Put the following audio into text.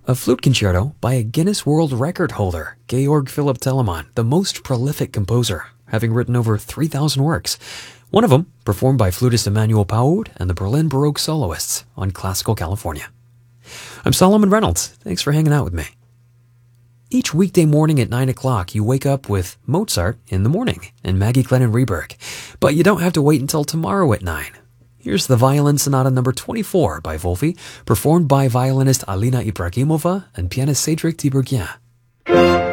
A flute concerto by a Guinness World Record holder, Georg Philipp Telemann, the most prolific composer, having written over 3,000 works. One of them performed by flutist Emanuel Paud and the Berlin Baroque Soloists on Classical California. I'm Solomon Reynolds. Thanks for hanging out with me. Each weekday morning at 9 o'clock, you wake up with Mozart in the Morning and Maggie Glennon Reberg. But you don't have to wait until tomorrow at 9. Here's the Violin Sonata number 24 by Wolfi, performed by violinist Alina Ibragimova and pianist Cedric Tiberghien.